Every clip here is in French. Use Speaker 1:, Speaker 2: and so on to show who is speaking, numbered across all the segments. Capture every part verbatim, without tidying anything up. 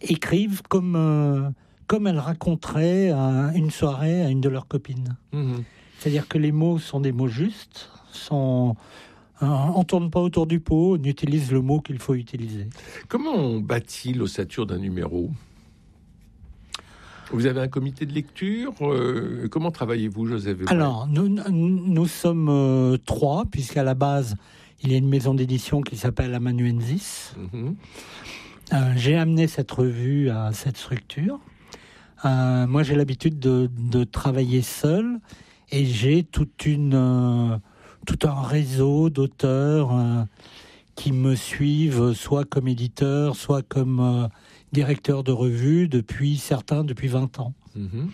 Speaker 1: écrivent comme, euh, comme elles raconteraient à une soirée à une de leurs copines. Mmh. C'est-à-dire que les mots sont des mots justes, sont... Euh, on ne tourne pas autour du pot, on utilise le mot qu'il faut utiliser.
Speaker 2: Comment on bâtit l'ossature d'un numéro ? Vous avez un comité de lecture. euh, Comment travaillez-vous, Joseph Weber ?
Speaker 1: Alors, nous, nous sommes euh, trois, puisqu'à la base, il y a une maison d'édition qui s'appelle Amanuensis. Mmh. Euh, j'ai amené cette revue à cette structure. Euh, moi, j'ai l'habitude de, de travailler seul, et j'ai toute une... Euh, tout un réseau d'auteurs euh, qui me suivent, soit comme éditeur, soit comme euh, directeur de revue, depuis certains, depuis vingt ans. Mmh.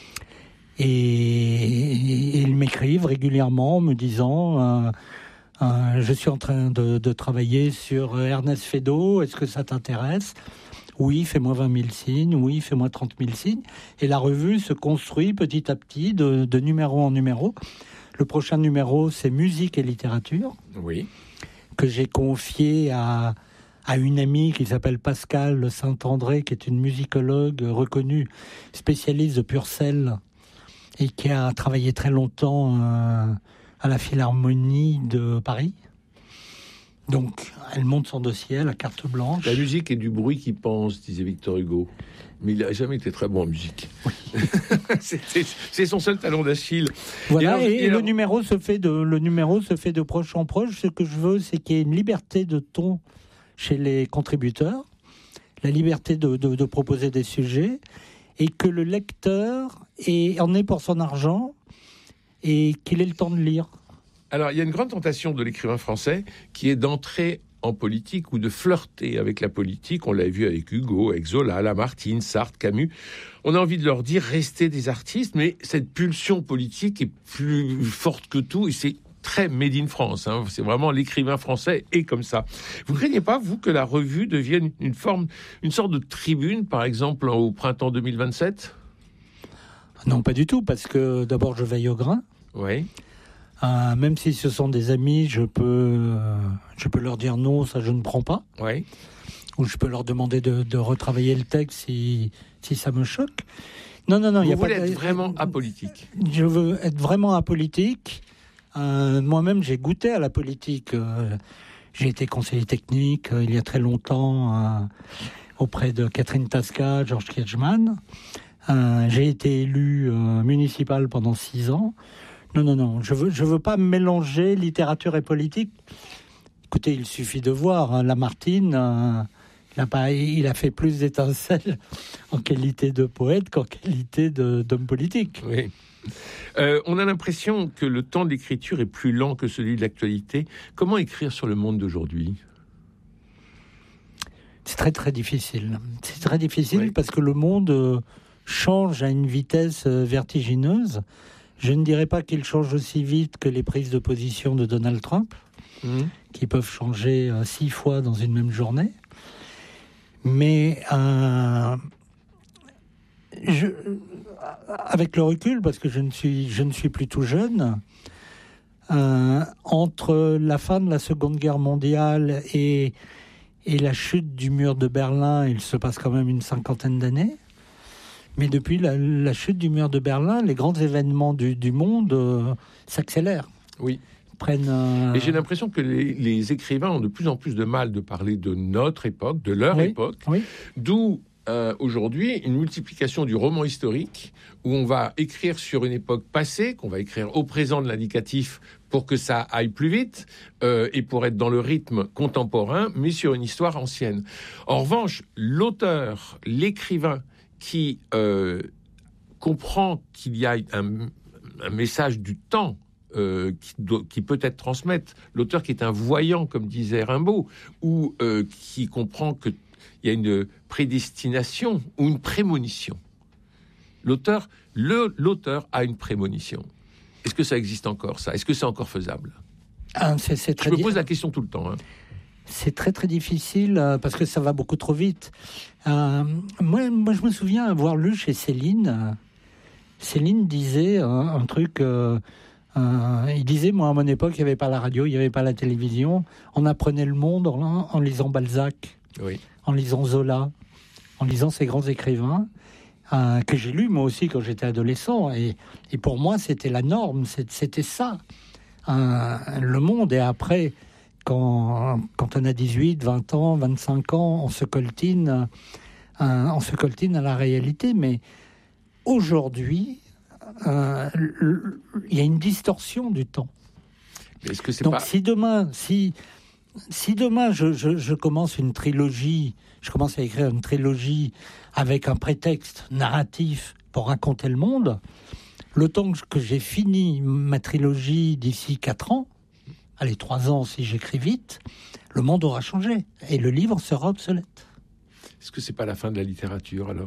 Speaker 1: Et, et, et ils m'écrivent régulièrement, me disant euh, euh, « Je suis en train de, de travailler sur Ernest Feydeau, est-ce que ça t'intéresse ?» Oui, fais-moi vingt mille signes, oui, fais-moi trente mille signes. Et la revue se construit petit à petit, de, de numéro en numéro. Le prochain numéro, c'est Musique et littérature,
Speaker 2: oui.
Speaker 1: que j'ai confié à, à une amie qui s'appelle Pascale Saint-André, qui est une musicologue reconnue, spécialiste de Purcell, et qui a travaillé très longtemps euh, à la Philharmonie de Paris. Donc, elle monte son dossier, la carte blanche.
Speaker 2: La musique est du bruit qui pense, disait Victor Hugo. Mais il n'a jamais été très bon en musique. Oui. c'est, c'est, c'est son seul talon d'Achille.
Speaker 1: Voilà, et, alors, et, et alors... le numéro se fait de le numéro se fait de proche en proche. Ce que je veux, c'est qu'il y ait une liberté de ton chez les contributeurs, la liberté de, de, de proposer des sujets, et que le lecteur ait, en ait pour son argent et qu'il ait le temps de lire.
Speaker 2: Alors, il y a une grande tentation de l'écrivain français qui est d'entrer en politique ou de flirter avec la politique. On l'a vu avec Hugo, avec Zola, Lamartine, Sartre, Camus. On a envie de leur dire restez des artistes, mais cette pulsion politique est plus forte que tout et c'est très made in France. Hein. C'est vraiment l'écrivain français est comme ça. Vous ne craignez pas, vous, que la revue devienne une forme, une sorte de tribune, par exemple, au printemps deux mille vingt-sept ?
Speaker 1: Non, pas du tout, parce que d'abord, je veille au grain.
Speaker 2: Oui.
Speaker 1: Euh, même si ce sont des amis, je peux, euh, je peux leur dire non, ça je ne prends pas.
Speaker 2: Oui.
Speaker 1: Ou je peux leur demander de, de retravailler le texte si, si ça me choque. Non, non, non.
Speaker 2: Vous
Speaker 1: y a
Speaker 2: voulez
Speaker 1: pas,
Speaker 2: être vraiment apolitique ?
Speaker 1: Je veux être vraiment apolitique. Euh, moi-même, j'ai goûté à la politique. Euh, j'ai été conseiller technique euh, il y a très longtemps euh, auprès de Catherine Tasca, Georges Kiechman. Euh, j'ai été élu euh, municipal pendant six ans. Non, non, non, je veux, je veux pas mélanger littérature et politique. Écoutez, il suffit de voir, hein, Lamartine, euh, il, a pas, il a fait plus d'étincelles en qualité de poète qu'en qualité de, d'homme politique.
Speaker 2: Oui. Euh, on a l'impression que le temps de l'écriture est plus lent que celui de l'actualité. Comment écrire sur le monde d'aujourd'hui ?
Speaker 1: C'est très, très difficile. C'est très difficile
Speaker 2: oui.
Speaker 1: parce que le monde euh, change à une vitesse euh, vertigineuse. Je ne dirais pas qu'il change aussi vite que les prises de position de Donald Trump, mmh. qui peuvent changer euh, six fois dans une même journée. Mais euh, je, avec le recul, parce que je ne suis, je ne suis plus tout jeune, euh, entre la fin de la Seconde Guerre mondiale et, et la chute du mur de Berlin, il se passe quand même une cinquantaine d'années. Mais depuis la, la chute du mur de Berlin, les grands événements du, du monde euh, s'accélèrent.
Speaker 2: Oui.
Speaker 1: Prennent, euh...
Speaker 2: Et j'ai l'impression que les, les écrivains ont de plus en plus de mal de parler de notre époque, de leur
Speaker 1: oui.
Speaker 2: époque.
Speaker 1: Oui.
Speaker 2: D'où, euh, aujourd'hui, une multiplication du roman historique, où on va écrire sur une époque passée, qu'on va écrire au présent de l'indicatif pour que ça aille plus vite, euh, et pour être dans le rythme contemporain, mais sur une histoire ancienne. En revanche, l'auteur, l'écrivain, qui euh, comprend qu'il y a un, un message du temps euh, qui, do, qui peut être transmettre, l'auteur qui est un voyant, comme disait Rimbaud, ou euh, qui comprend qu'il y a une prédestination ou une prémonition. L'auteur, le, l'auteur a une prémonition. Est-ce que ça existe encore, ça ? Est-ce que c'est encore faisable ?
Speaker 1: ah, c'est, c'est très
Speaker 2: Je me pose la question tout le temps. Hein.
Speaker 1: C'est très très difficile euh, parce que ça va beaucoup trop vite. Euh, moi, moi, je me souviens avoir lu chez Céline. Euh, Céline disait euh, un truc. Euh, euh, il disait, moi, à mon époque, il n'y avait pas la radio, il n'y avait pas la télévision. On apprenait le monde en, en lisant Balzac,
Speaker 2: oui.
Speaker 1: en lisant Zola. en lisant ces grands écrivains euh, que j'ai lus moi aussi quand j'étais adolescent. Et, et pour moi, c'était la norme, c'était ça, euh, le monde. Et après, quand, quand on a dix-huit, vingt ans, vingt-cinq ans, on se coltine, euh, on se coltine à la réalité. Mais aujourd'hui, euh, il y a une distorsion du temps.
Speaker 2: Est-ce que c'est
Speaker 1: Donc
Speaker 2: pas...
Speaker 1: si demain, si, si demain je, je, je commence une trilogie, je commence à écrire une trilogie avec un prétexte narratif pour raconter le monde, le temps que j'ai fini ma trilogie d'ici quatre ans, allez, trois ans si j'écris vite, le monde aura changé et le livre sera obsolète.
Speaker 2: Est-ce que c'est pas la fin de la littérature alors ?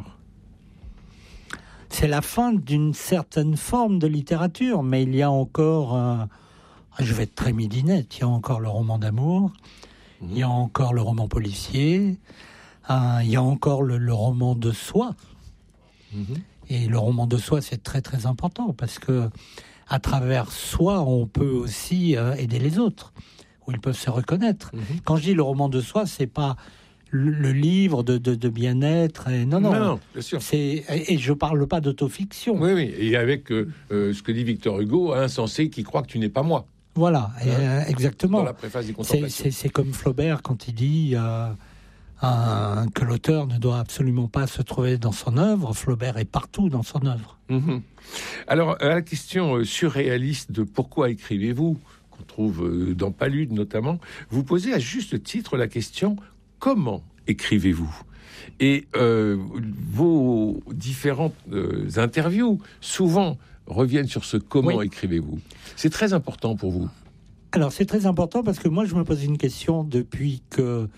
Speaker 1: C'est la fin d'une certaine forme de littérature, mais il y a encore... Euh, je vais être très midinette, il y a encore le roman d'amour, mmh. il y a encore le roman policier, euh, il y a encore le, le roman de soi. Mmh. Et le roman de soi, c'est très très important, parce que à travers soi, on peut aussi euh, aider les autres, où ils peuvent se reconnaître. Mmh. Quand je dis le roman de soi, c'est pas le, le livre de, de, de bien-être. Et, non, non,
Speaker 2: non, non, bien sûr.
Speaker 1: C'est, et, et je parle pas d'autofiction.
Speaker 2: Oui, oui, et avec euh, euh, ce que dit Victor Hugo, insensé qui croit que tu n'es pas moi.
Speaker 1: Voilà,
Speaker 2: hein,
Speaker 1: euh, exactement.
Speaker 2: Dans la préface des Contemplations.
Speaker 1: C'est, c'est, c'est comme Flaubert quand il dit euh, euh, que l'auteur ne doit absolument pas se trouver dans son œuvre. Flaubert est partout dans son œuvre.
Speaker 2: Mmh. Alors, à la question surréaliste de pourquoi écrivez-vous, qu'on trouve euh, dans Palude notamment, vous posez à juste titre la question comment écrivez-vous ? Et euh, vos différentes euh, interviews, souvent, reviennent sur ce comment oui. écrivez-vous. C'est très important pour vous.
Speaker 1: Alors, c'est très important parce que moi, je me pose une question depuis que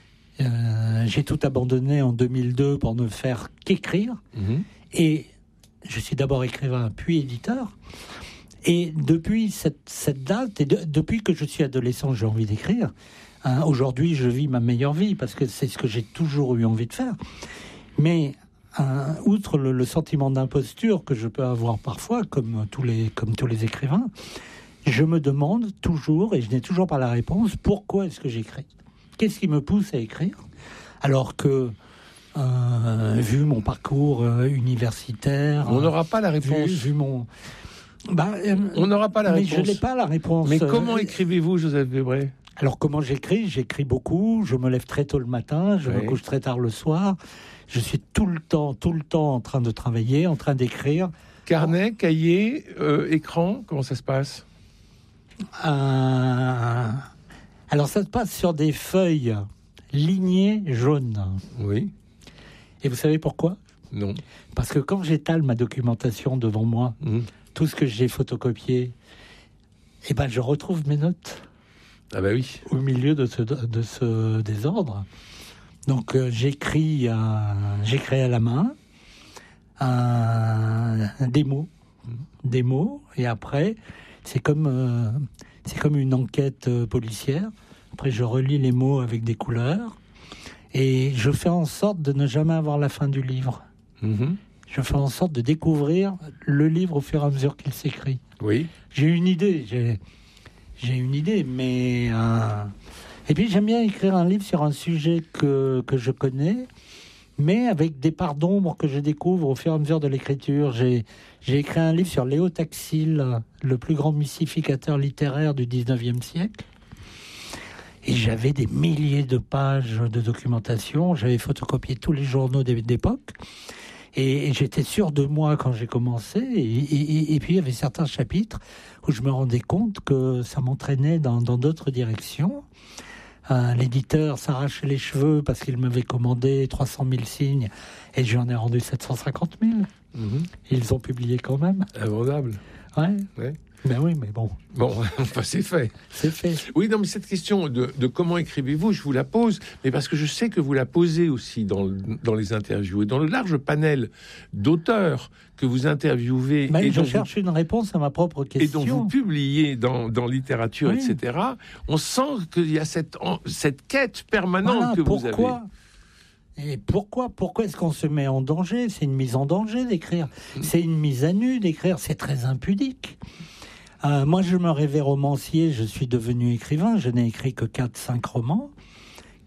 Speaker 1: euh, j'ai tout abandonné en deux mille deux pour ne faire qu'écrire. Mmh. Et je suis d'abord écrivain, puis éditeur. Et depuis cette, cette date, et de, depuis que je suis adolescent, j'ai envie d'écrire. Hein, aujourd'hui, je vis ma meilleure vie parce que c'est ce que j'ai toujours eu envie de faire. Mais... Euh, outre le, le sentiment d'imposture que je peux avoir parfois, comme tous les, comme tous les écrivains, je me demande toujours, et je n'ai toujours pas la réponse, pourquoi est-ce que j'écris ? Qu'est-ce qui me pousse à écrire ? Alors que, euh, vu mon parcours euh, universitaire...
Speaker 2: On n'aura pas la réponse.
Speaker 1: Vu, vu mon... Bah, euh,
Speaker 2: On n'aura pas la
Speaker 1: mais
Speaker 2: réponse.
Speaker 1: Mais je n'ai pas la réponse.
Speaker 2: Mais comment écrivez-vous, Joseph Webrey ?
Speaker 1: Alors, comment j'écris ? J'écris beaucoup, je me lève très tôt le matin, je oui. me couche très tard le soir. Je suis tout le temps, tout le temps en train de travailler, en train d'écrire.
Speaker 2: Carnet, cahier, euh, écran, comment ça se passe ?
Speaker 1: euh... Alors, ça se passe sur des feuilles lignées jaunes.
Speaker 2: Oui.
Speaker 1: Et vous savez pourquoi ?
Speaker 2: Non.
Speaker 1: Parce que quand j'étale ma documentation devant moi, mmh. tout ce que j'ai photocopié, eh ben, je retrouve mes notes.
Speaker 2: Ah bah oui.
Speaker 1: Au milieu de ce, de ce désordre. Donc euh, j'écris, euh, j'écris à la main euh, des mots, mmh. des mots, et après c'est comme euh, c'est comme une enquête euh, policière. Après je relis les mots avec des couleurs et je fais en sorte de ne jamais avoir la fin du livre. Mmh. Je fais en sorte de découvrir le livre au fur et à mesure qu'il s'écrit.
Speaker 2: Oui.
Speaker 1: J'ai une idée, j'ai j'ai une idée, mais euh, et puis j'aime bien écrire un livre sur un sujet que, que je connais, mais avec des parts d'ombre que je découvre au fur et à mesure de l'écriture. J'ai, j'ai écrit un livre sur Léo Taxil, le plus grand mystificateur littéraire du dix-neuvième siècle. Et j'avais des milliers de pages de documentation. J'avais photocopié tous les journaux d'époque. Et j'étais sûr de moi quand j'ai commencé. Et, et, et puis, il y avait certains chapitres où je me rendais compte que ça m'entraînait dans, dans d'autres directions. Euh, l'éditeur s'arrachait les cheveux parce qu'il m'avait commandé trois cent mille signes et j'en ai rendu sept cent cinquante mille. Mmh. Ils ont publié quand même.
Speaker 2: Invendable.
Speaker 1: Ouais.
Speaker 2: Ouais.
Speaker 1: Ben oui, mais bon.
Speaker 2: Bon, enfin, c'est fait.
Speaker 1: C'est fait.
Speaker 2: Oui, non, mais cette question de, de comment écrivez-vous, je vous la pose, mais parce que je sais que vous la posez aussi dans, dans les interviews et dans le large panel d'auteurs que vous interviewez.
Speaker 1: Ben,
Speaker 2: et
Speaker 1: je
Speaker 2: dont
Speaker 1: cherche
Speaker 2: vous,
Speaker 1: une réponse à ma propre question.
Speaker 2: Et dont vous publiez dans, dans littérature, oui. et cetera. On sent qu'il y a cette, cette quête permanente
Speaker 1: voilà,
Speaker 2: que
Speaker 1: pourquoi
Speaker 2: vous avez.
Speaker 1: Et pourquoi Pourquoi est-ce qu'on se met en danger ? C'est une mise en danger d'écrire. Mmh. C'est une mise à nu d'écrire. C'est très impudique. Euh, moi, je me rêvais romancier, je suis devenu écrivain, je n'ai écrit que quatre cinq romans,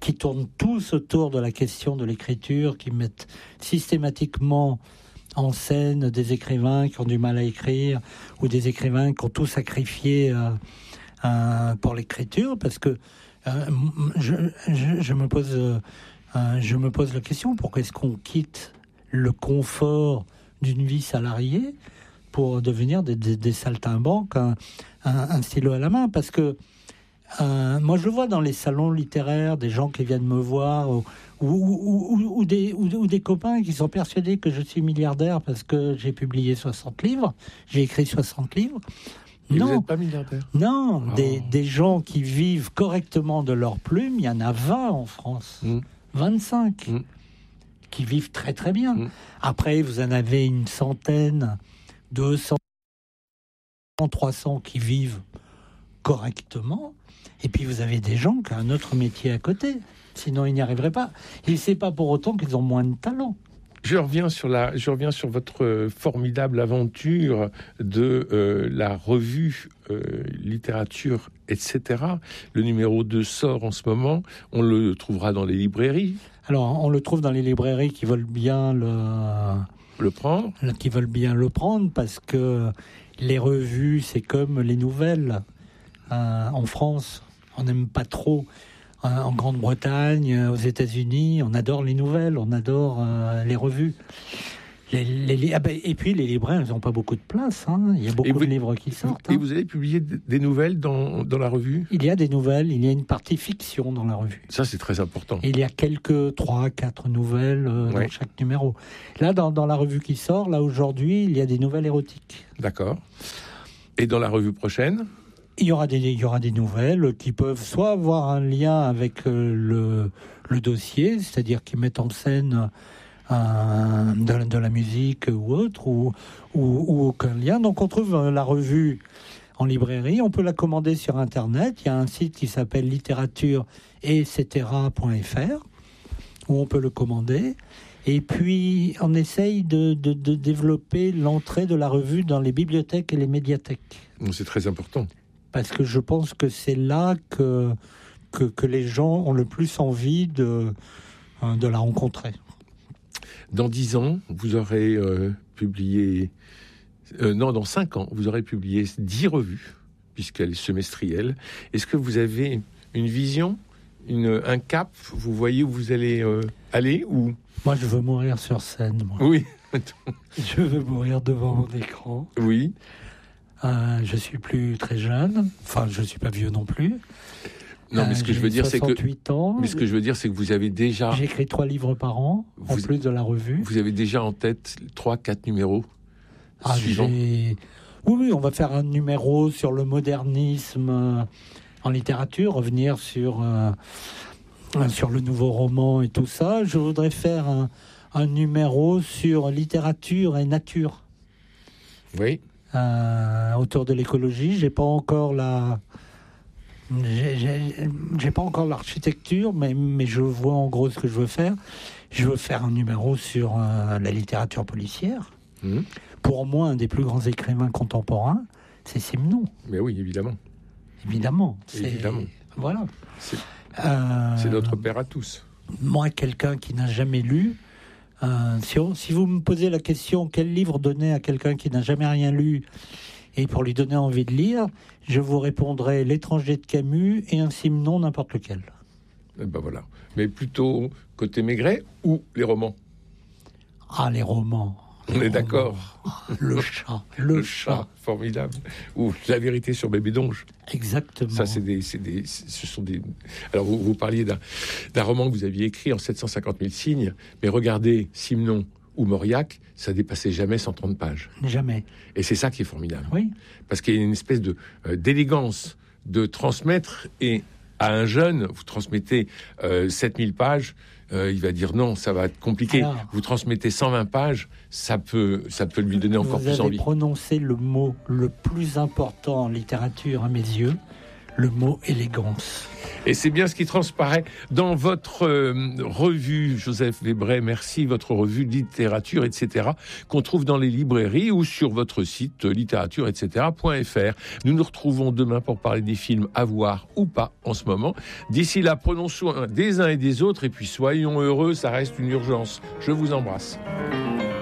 Speaker 1: qui tournent tous autour de la question de l'écriture, qui mettent systématiquement en scène des écrivains qui ont du mal à écrire, ou des écrivains qui ont tout sacrifié euh, euh, pour l'écriture, parce que euh, je, je, je me pose, euh, je me pose la question, pourquoi est-ce qu'on quitte le confort d'une vie salariée pour devenir des, des, des saltimbanques, un, un, un stylo à la main? Parce que euh, moi, je le vois dans les salons littéraires, des gens qui viennent me voir, ou, ou, ou, ou, ou, des, ou, ou des copains qui sont persuadés que je suis milliardaire parce que j'ai publié soixante livres, j'ai écrit soixante livres.
Speaker 2: Et
Speaker 1: non,
Speaker 2: vous n'êtes pas milliardaire?
Speaker 1: Non, oh. des, des gens qui vivent correctement de leur plume, il y en a vingt en France, mmh. vingt-cinq, mmh. qui vivent très très bien. Mmh. Après, vous en avez une centaine, deux cents, trois cents qui vivent correctement. Et puis vous avez des gens qui ont un autre métier à côté. Sinon, ils n'y arriveraient pas. Et c'est pas pour autant qu'ils ont moins de talent.
Speaker 2: Je reviens sur la, je reviens sur votre formidable aventure de euh, la revue euh, littérature, et cetera. Le numéro deux sort en ce moment. On le trouvera dans les librairies.
Speaker 1: Alors, on le trouve dans les librairies qui veulent bien le
Speaker 2: le prendre,
Speaker 1: qui veulent bien le prendre, parce que les revues, c'est comme les nouvelles. Euh, en France, on n'aime pas trop. En Grande-Bretagne, aux États-Unis, on adore les nouvelles, on adore euh, les revues. Les, les, les, ah ben, et puis les libraires, ils n'ont pas beaucoup de place. Hein. Il y a beaucoup
Speaker 2: vous,
Speaker 1: de livres qui sortent.
Speaker 2: Et
Speaker 1: hein.
Speaker 2: vous avez publié des nouvelles dans, dans la revue?
Speaker 1: Il y a des nouvelles, il y a une partie fiction dans la revue.
Speaker 2: Ça, c'est très important.
Speaker 1: Et il y a quelques trois, quatre nouvelles euh, ouais. dans chaque numéro. Là, dans, dans la revue qui sort, là aujourd'hui, il y a des nouvelles érotiques.
Speaker 2: D'accord. Et dans la revue prochaine?
Speaker 1: Il y aura des, il y aura des nouvelles qui peuvent soit avoir un lien avec euh, le, le dossier, c'est-à-dire qui mettent en scène euh, de, de la musique ou autre, ou, ou, ou aucun lien. Donc on trouve la revue en librairie, on peut la commander sur Internet. Il y a un site qui s'appelle littérature et cetera point f r où on peut le commander. Et puis on essaye de, de, de développer l'entrée de la revue dans les bibliothèques et les médiathèques.
Speaker 2: C'est très important.
Speaker 1: Parce que je pense que c'est là que, que, que les gens ont le plus envie de, de la rencontrer.
Speaker 2: Dans dix ans, vous aurez euh, publié... Euh, non, dans cinq ans, vous aurez publié dix revues, puisqu'elle est semestrielle. Est-ce que vous avez une vision, une, un cap? Vous voyez où vous allez euh, aller ou...
Speaker 1: Moi, je veux mourir sur scène. Moi.
Speaker 2: Oui.
Speaker 1: Je veux mourir devant mon écran.
Speaker 2: Oui.
Speaker 1: Euh, je suis plus très jeune, enfin je suis pas vieux non plus.
Speaker 2: Non, mais ce que
Speaker 1: euh,
Speaker 2: je veux dire, c'est que.
Speaker 1: Ans.
Speaker 2: Mais ce que je veux dire, c'est que vous avez déjà.
Speaker 1: J'écris trois livres par an, vous, en plus de la revue.
Speaker 2: Vous avez déjà en tête trois, quatre numéros
Speaker 1: ah, suivants. J'ai... Oui, oui, on va faire un numéro sur le modernisme euh, en littérature, revenir sur euh, sur le nouveau roman et tout ça. Je voudrais faire un, un numéro sur littérature et nature.
Speaker 2: Oui.
Speaker 1: Euh, autour de l'écologie, j'ai pas encore la, j'ai, j'ai, j'ai pas encore l'architecture, mais mais je vois en gros ce que je veux faire. Je veux faire un numéro sur euh, la littérature policière. Mmh. Pour moi, un des plus grands écrivains contemporains, c'est Simenon.
Speaker 2: Mais oui, évidemment.
Speaker 1: Évidemment. C'est,
Speaker 2: évidemment.
Speaker 1: Voilà.
Speaker 2: C'est,
Speaker 1: euh,
Speaker 2: c'est notre père à tous.
Speaker 1: Moi, quelqu'un qui n'a jamais lu. Euh, si, on, si vous me posez la question quel livre donner à quelqu'un qui n'a jamais rien lu et pour lui donner envie de lire, je vous répondrai L'étranger de Camus et un Simenon n'importe lequel.
Speaker 2: Et ben voilà. Mais plutôt côté Maigret ou les romans?
Speaker 1: Ah, les romans.
Speaker 2: On est d'accord.
Speaker 1: Oh, le chat. Le,
Speaker 2: le
Speaker 1: chat.
Speaker 2: chat. Formidable. Ou La vérité sur Bébé Donge.
Speaker 1: Exactement.
Speaker 2: Ça, c'est des, c'est des, ce sont des... Alors, vous, vous parliez d'un, d'un roman que vous aviez écrit en sept cent cinquante mille signes, mais regardez Simenon ou Mauriac, ça dépassait jamais cent trente pages.
Speaker 1: Jamais.
Speaker 2: Et c'est ça qui est formidable.
Speaker 1: Oui.
Speaker 2: Parce qu'il y a une espèce de, euh, d'élégance de transmettre, et à un jeune, vous transmettez euh, sept mille pages, euh, il va dire non, ça va être compliqué. Alors, vous transmettez cent vingt pages, ça peut, ça peut lui donner encore plus envie.
Speaker 1: Vous avez prononcé le mot le plus important en littérature à mes yeux, le mot élégance.
Speaker 2: Et c'est bien ce qui transparaît dans votre euh, revue, Joseph Webray, merci, votre revue littérature, et cetera, qu'on trouve dans les librairies ou sur votre site littérature, et cetera point f r. Nous nous retrouvons demain pour parler des films à voir ou pas en ce moment. D'ici là, prenons soin des uns et des autres et puis soyons heureux, ça reste une urgence. Je vous embrasse.